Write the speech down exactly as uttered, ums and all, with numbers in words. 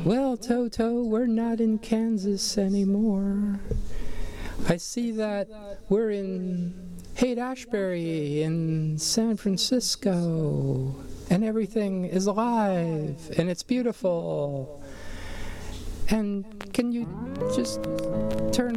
Well, Toto, we're not in Kansas anymore. I see that we're in Haight-Ashbury in San Francisco, and everything is alive, and it's beautiful. And can you just turn